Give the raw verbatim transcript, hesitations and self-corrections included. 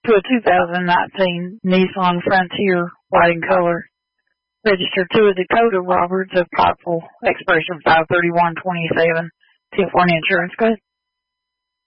to a two thousand nineteen Nissan Frontier, white in color, registered to a Dakota Roberts of Pikeville, expiration five thirty-one twenty-seven. Ten for an insurance code.